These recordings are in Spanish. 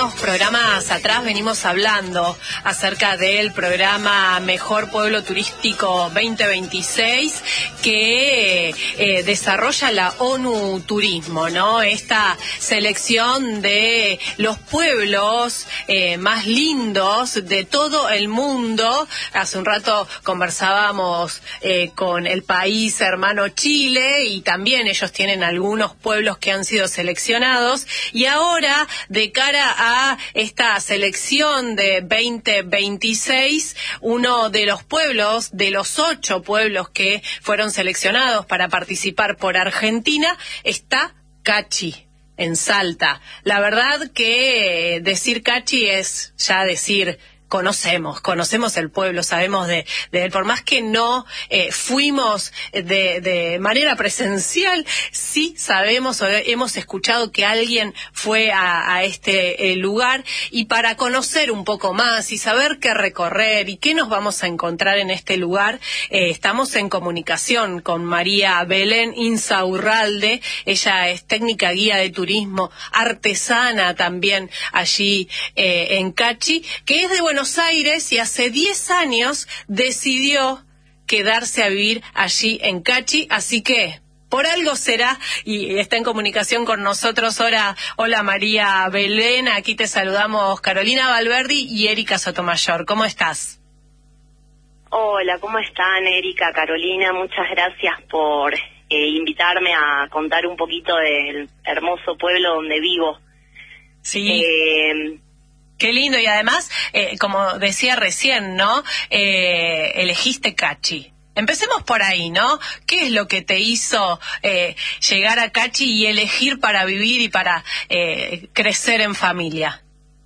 unos programas atrás venimos hablando acerca del programa Mejor Pueblo Turístico 2026 que desarrolla la ONU Turismo, ¿no? Esta selección de los pueblos más lindos de todo el mundo. Hace un rato conversábamos con el país hermano Chile y también ellos tienen algunos pueblos que han sido seleccionados, y ahora de cara a esta selección de 2026, uno de los pueblos, de los 8 pueblos que fueron seleccionados para participar por Argentina, está Cachi, en Salta. La verdad que decir Cachi es ya decir... Conocemos el pueblo, sabemos de él, por más que no fuimos de manera presencial, sí sabemos o hemos escuchado que alguien fue a este lugar, y para conocer un poco más y saber qué recorrer y qué nos vamos a encontrar en este lugar, estamos en comunicación con María Belén Insaurralde. Ella es técnica guía de turismo, artesana también allí en Cachi, que es de Buenos Aires y hace 10 años decidió quedarse a vivir allí en Cachi, así que por algo será, y está en comunicación con nosotros. Hola María Belén, aquí te saludamos Carolina Valverdi y Erika Sotomayor. ¿Cómo estás? Hola, ¿cómo están Erika, Carolina? Muchas gracias por invitarme a contar un poquito del hermoso pueblo donde vivo. Sí. Qué lindo, y además, como decía recién, ¿no? Elegiste Cachi. Empecemos por ahí, ¿no? ¿Qué es lo que te hizo llegar a Cachi y elegir para vivir y para crecer en familia?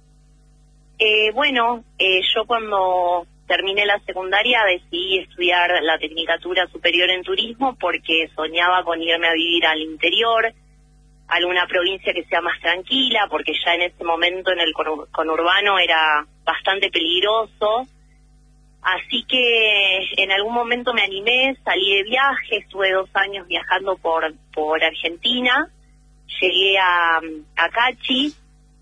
Yo cuando terminé la secundaria decidí estudiar la Tecnicatura Superior en Turismo porque soñaba con irme a vivir al interior, alguna provincia que sea más tranquila, porque ya en ese momento en el conurbano era bastante peligroso. Así que en algún momento me animé, salí de viaje, estuve 2 años viajando por Argentina, llegué a Cachi,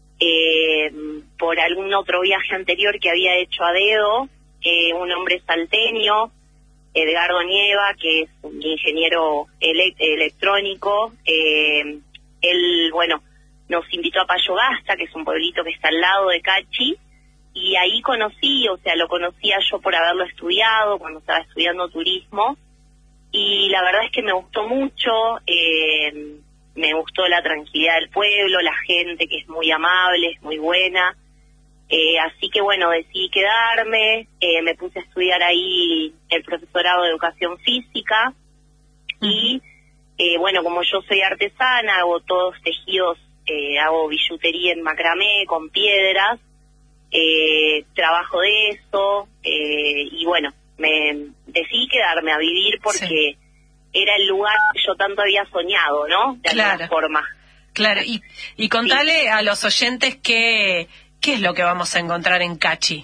por algún otro viaje anterior que había hecho a dedo, un hombre salteño, Edgardo Nieva, que es un ingeniero electrónico. Él, nos invitó a Payogasta, que es un pueblito que está al lado de Cachi, y ahí lo conocía yo por haberlo estudiado, cuando estaba estudiando turismo, y la verdad es que me gustó mucho, me gustó la tranquilidad del pueblo, la gente que es muy amable, es muy buena, así que decidí quedarme, me puse a estudiar ahí el profesorado de educación física, y como yo soy artesana, hago todos tejidos, hago billutería en macramé, con piedras, trabajo de eso, me decidí quedarme a vivir porque era el lugar que yo tanto había soñado, ¿no? De alguna forma. Claro, y contale a los oyentes qué es lo que vamos a encontrar en Cachi.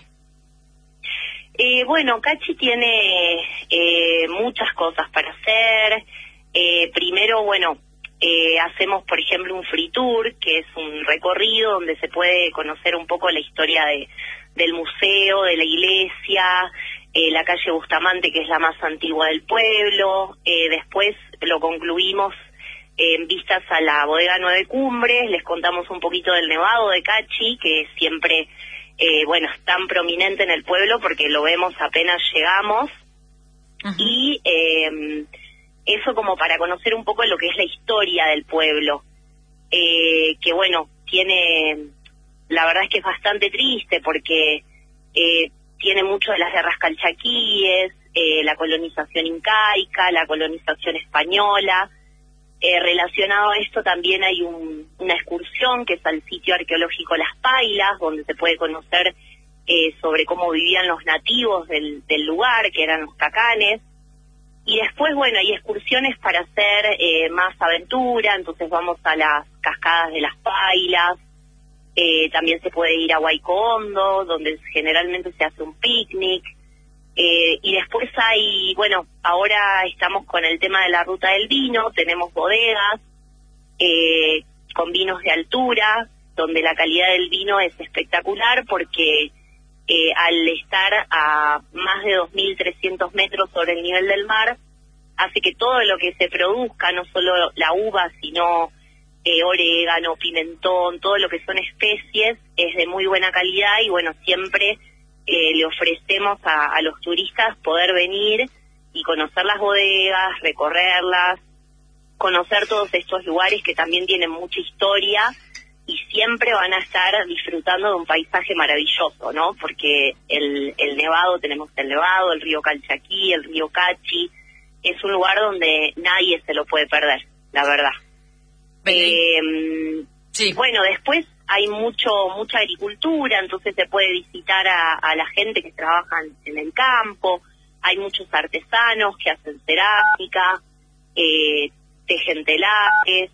Cachi tiene muchas cosas para hacer. Primero, hacemos, por ejemplo, un free tour, que es un recorrido donde se puede conocer un poco la historia del museo, de la iglesia, la calle Bustamante, que es la más antigua del pueblo. Después lo concluimos en vistas a la bodega Nueve Cumbres, les contamos un poquito del nevado de Cachi, que siempre, es tan prominente en el pueblo porque lo vemos apenas llegamos. Uh-huh. Y eso como para conocer un poco lo que es la historia del pueblo, tiene, la verdad es que es bastante triste porque tiene mucho de las guerras calchaquíes, la colonización incaica, la colonización española. Relacionado a esto también hay una excursión que es al sitio arqueológico Las Pailas, donde se puede conocer sobre cómo vivían los nativos del lugar, que eran los cacanes. Y después, hay excursiones para hacer más aventura, entonces vamos a las cascadas de Las Pailas, también se puede ir a Huayco Hondo, donde generalmente se hace un picnic, y después hay, ahora estamos con el tema de la ruta del vino, tenemos bodegas con vinos de altura, donde la calidad del vino es espectacular porque al estar a más de 2.300 metros sobre el nivel del mar, hace que todo lo que se produzca, no solo la uva, sino orégano, pimentón, todo lo que son especies, es de muy buena calidad y bueno, siempre le ofrecemos a los turistas poder venir y conocer las bodegas, recorrerlas, conocer todos estos lugares que también tienen mucha historia y siempre van a estar disfrutando de un paisaje maravilloso, ¿no? Porque el Nevado, tenemos el Nevado, el río Calchaquí, el río Cachi, es un lugar donde nadie se lo puede perder, la verdad. Sí. Bueno, después hay mucha agricultura, entonces se puede visitar a la gente que trabaja en el campo, hay muchos artesanos que hacen cerámica, tejen telares,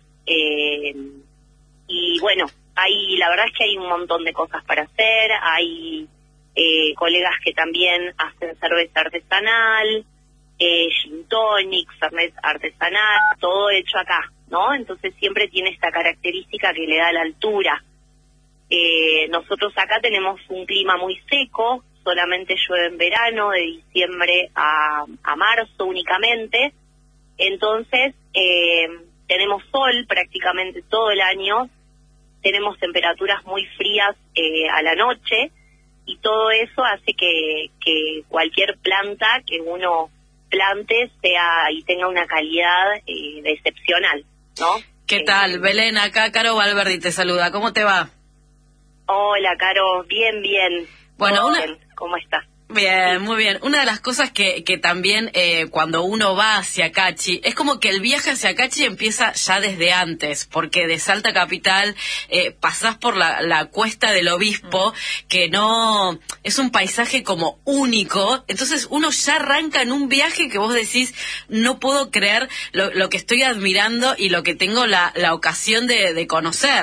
y bueno, la verdad es que hay un montón de cosas para hacer, hay colegas que también hacen cerveza artesanal, gin tonic, cerveza artesanal, todo hecho acá, ¿no? Entonces siempre tiene esta característica que le da la altura. Nosotros acá tenemos un clima muy seco, solamente llueve en verano, de diciembre a marzo únicamente, entonces tenemos sol prácticamente todo el año, tenemos temperaturas muy frías a la noche, y todo eso hace que cualquier planta que uno plante sea y tenga una calidad excepcional, ¿no? ¿Qué tal, Belén? Acá Caro Valverdi te saluda. ¿Cómo te va? Hola, Caro. Bien, bien. Bueno, bien. ¿Cómo estás? Bien, muy bien. Una de las cosas que también cuando uno va hacia Cachi, es como que el viaje hacia Cachi empieza ya desde antes, porque de Salta Capital pasás por la Cuesta del Obispo, que no es un paisaje como único, entonces uno ya arranca en un viaje que vos decís, no puedo creer lo que estoy admirando y lo que tengo la ocasión de conocer.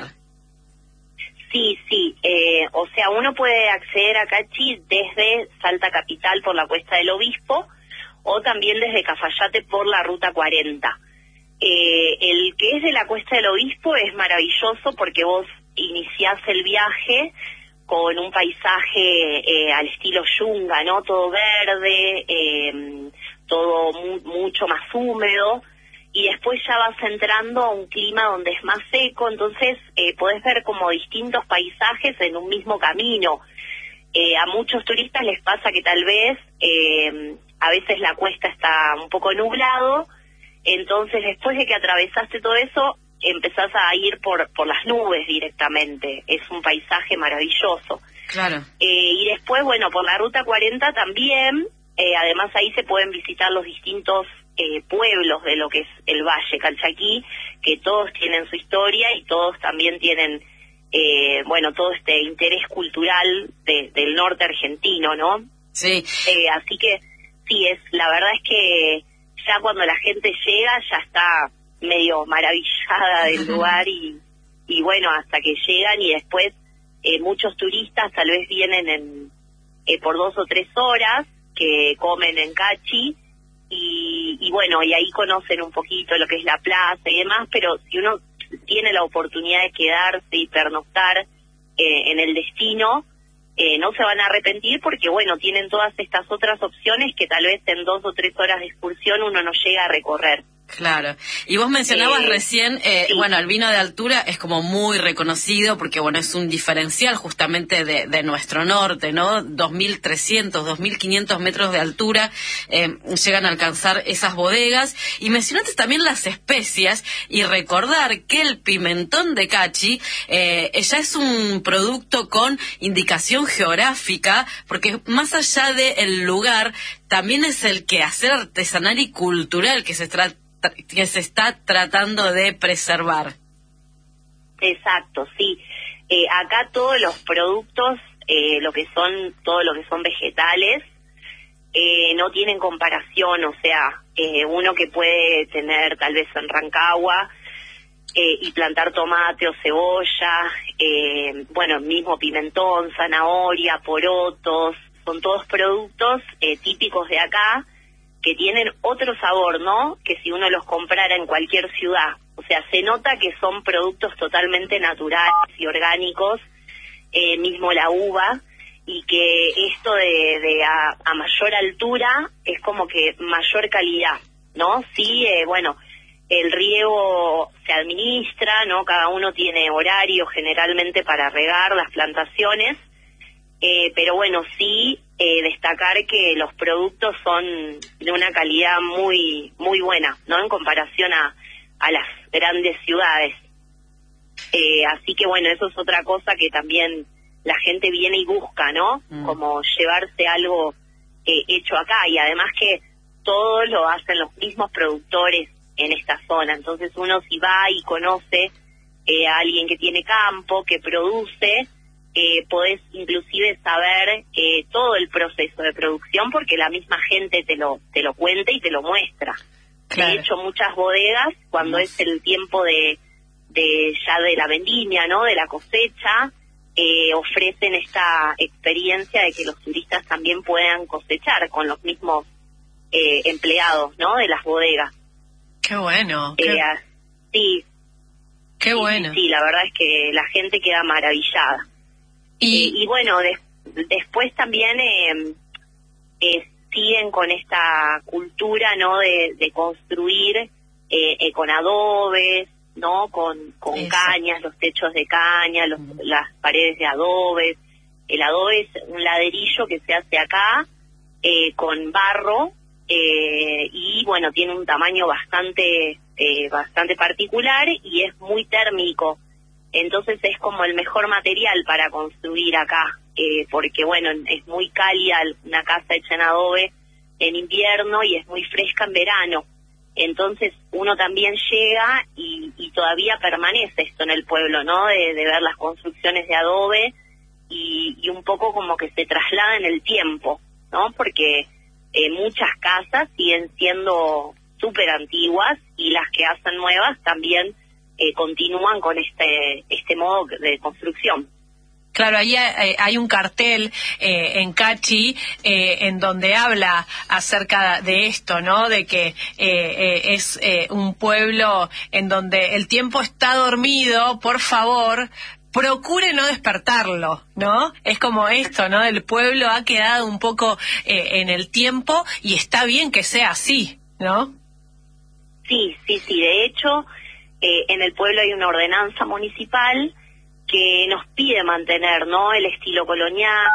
Sí, o sea, uno puede acceder a Cachi desde Salta Capital por la Cuesta del Obispo o también desde Cafayate por la Ruta 40. El que es de la Cuesta del Obispo es maravilloso porque vos iniciás el viaje con un paisaje al estilo yunga, ¿no? Todo verde, todo mucho más húmedo. Y después ya vas entrando a un clima donde es más seco, entonces podés ver como distintos paisajes en un mismo camino. A muchos turistas les pasa que tal vez a veces la cuesta está un poco nublado, entonces después de que atravesaste todo eso, empezás a ir por las nubes directamente. Es un paisaje maravilloso. Claro. Y después, bueno, por la Ruta 40 también, además ahí se pueden visitar los distintos pueblos de lo que es el Valle Calchaquí, que todos tienen su historia y todos también tienen, bueno, todo este interés cultural del norte argentino, ¿no? Sí. Así que, sí, la verdad es que ya cuando la gente llega ya está medio maravillada del lugar y bueno, hasta que llegan y después muchos turistas tal vez vienen por 2 o 3 horas que comen en Cachi, y bueno, y ahí conocen un poquito lo que es la plaza y demás, pero si uno tiene la oportunidad de quedarse y pernoctar en el destino, no se van a arrepentir porque, bueno, tienen todas estas otras opciones que tal vez en 2 o 3 horas de excursión uno no llega a recorrer. Claro. Y vos mencionabas recién, sí. Bueno, el vino de altura es como muy reconocido porque, bueno, es un diferencial justamente de nuestro norte, ¿no? 2.300, 2.500 metros de altura llegan a alcanzar esas bodegas. Y mencionaste también las especias y recordar que el pimentón de Cachi ya es un producto con indicación geográfica, porque más allá del lugar, también es el quehacer artesanal y cultural que se está tratando de preservar. Exacto, sí. Acá todos los productos, todo lo que son vegetales, no tienen comparación, o sea, uno que puede tener tal vez en Rancagua y plantar tomate o cebolla, bueno, mismo pimentón, zanahoria, porotos, son todos productos típicos de acá, que tienen otro sabor, ¿no? Que si uno los comprara en cualquier ciudad. O sea, se nota que son productos totalmente naturales y orgánicos, mismo la uva, y que esto de a mayor altura es como que mayor calidad, ¿no? Sí, bueno, el riego se administra, ¿no? Cada uno tiene horario generalmente para regar las plantaciones, pero bueno, sí destacar que los productos son de una calidad muy muy buena, ¿no? En comparación a las grandes ciudades. Así que bueno, eso es otra cosa que también la gente viene y busca, ¿no? Como llevarse algo hecho acá, y además que todo lo hacen los mismos productores en esta zona. Entonces uno, si va y conoce a alguien que tiene campo, que produce, podés inclusive saber todo el proceso de producción, porque la misma gente te lo cuenta y te lo muestra. Claro. De hecho, muchas bodegas, cuando es el tiempo de ya de la vendimia, ¿no? De la cosecha, ofrecen esta experiencia de que los turistas también puedan cosechar con los mismos empleados, ¿no? De las bodegas. Qué bueno. Sí. Qué bueno. Sí, la verdad es que la gente queda maravillada. Y bueno, después también siguen con esta cultura, ¿no? De construir con adobes, ¿no? Con cañas, los techos de caña, las paredes de adobes. El adobe es un ladrillo que se hace acá con barro, y bueno, tiene un tamaño bastante particular y es muy térmico. Entonces es como el mejor material para construir acá, porque bueno, es muy cálida una casa hecha en adobe en invierno y es muy fresca en verano. Entonces uno también llega y todavía permanece esto en el pueblo, ¿no? De ver las construcciones de adobe y un poco como que se traslada en el tiempo, ¿no? Porque muchas casas siguen siendo súper antiguas y las que hacen nuevas también continúan con este modo de construcción. Claro, ahí hay un cartel en Cachi en donde habla acerca de esto, ¿no? De que es un pueblo en donde el tiempo está dormido, por favor, procure no despertarlo, ¿no? Es como esto, ¿no? El pueblo ha quedado un poco en el tiempo y está bien que sea así, ¿no? Sí. De hecho, en el pueblo hay una ordenanza municipal que nos pide mantener, ¿no? El estilo colonial,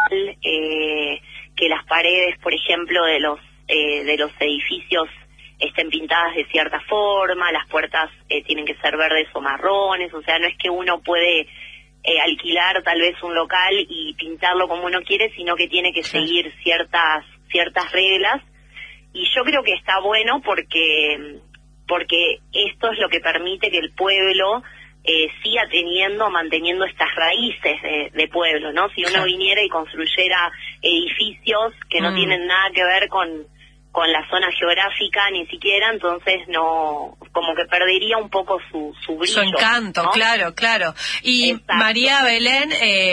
que las paredes, por ejemplo, de los edificios estén pintadas de cierta forma, las puertas tienen que ser verdes o marrones, o sea, no es que uno puede alquilar tal vez un local y pintarlo como uno quiere, sino que tiene que seguir ciertas reglas, y yo creo que está bueno porque esto es lo que permite que el pueblo siga manteniendo estas raíces de pueblo, ¿no? Si uno viniera y construyera edificios que no tienen nada que ver con la zona geográfica ni siquiera, entonces no, como que perdería un poco su brillo. Su encanto, ¿no? Claro. Y exacto. María Belén,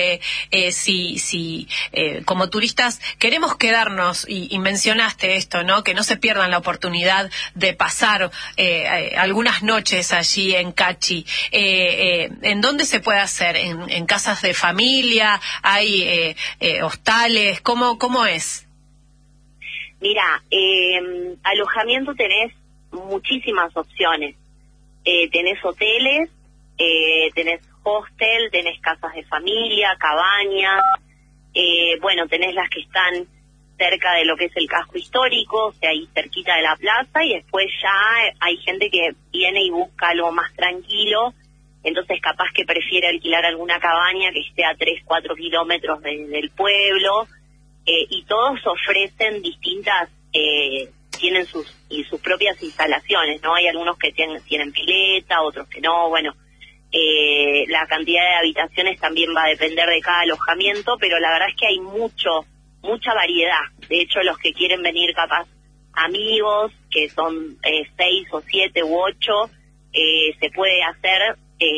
si como turistas queremos quedarnos, y mencionaste esto, ¿no? Que no se pierdan la oportunidad de pasar algunas noches allí en Cachi. ¿En dónde se puede hacer? ¿En casas de familia? ¿Hay hostales? ¿Cómo es? Mira, alojamiento tenés muchísimas opciones. Tenés hoteles, tenés hostel, tenés casas de familia, cabañas, bueno, tenés las que están cerca de lo que es el casco histórico, o sea, ahí cerquita de la plaza, y después ya hay gente que viene y busca algo más tranquilo, entonces capaz que prefiere alquilar alguna cabaña que esté a 3-4 kilómetros del pueblo. Y todos ofrecen distintas, tienen sus propias instalaciones, ¿no? Hay algunos que tienen pileta, otros que no, bueno, la cantidad de habitaciones también va a depender de cada alojamiento, pero la verdad es que hay mucha variedad. De hecho, los que quieren venir capaz amigos, que son 6 o 7 u 8, se puede hacer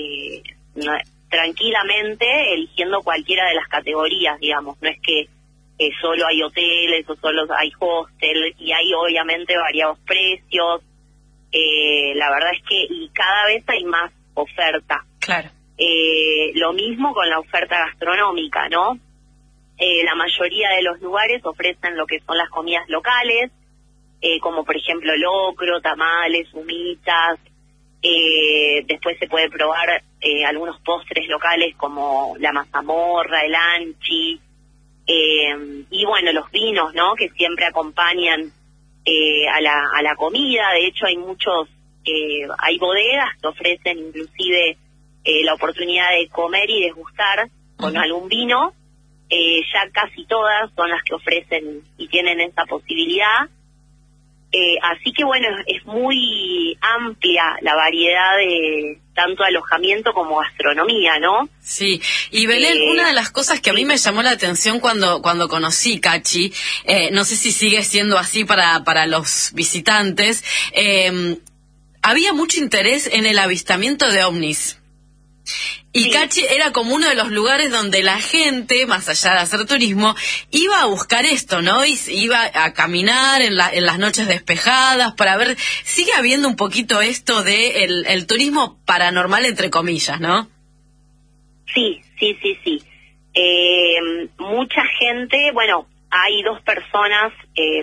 tranquilamente eligiendo cualquiera de las categorías, digamos, no es que solo hay hoteles o solo hay hostel, y hay obviamente variados precios. La verdad es que y cada vez hay más oferta. Claro. Lo mismo con la oferta gastronómica, ¿no? La mayoría de los lugares ofrecen lo que son las comidas locales, como por ejemplo locro, tamales, humitas. Después se puede probar algunos postres locales como la mazamorra, el anchi, y bueno, los vinos, ¿no? Que siempre acompañan a la comida. De hecho, hay muchos, hay bodegas que ofrecen inclusive la oportunidad de comer y degustar con algún vino. Ya casi todas son las que ofrecen y tienen esa posibilidad. Así que bueno, es muy amplia la variedad de tanto alojamiento como gastronomía, ¿no? Sí, y Belén, una de las cosas que a mí me llamó la atención cuando conocí Cachi, no sé si sigue siendo así para los visitantes, había mucho interés en el avistamiento de ovnis. Y sí. Cachi era como uno de los lugares donde la gente, más allá de hacer turismo, iba a buscar esto, ¿no? Y iba a caminar en las noches despejadas para ver, sigue habiendo un poquito esto de el turismo paranormal, entre comillas, ¿no? Sí. Mucha gente, bueno, hay dos personas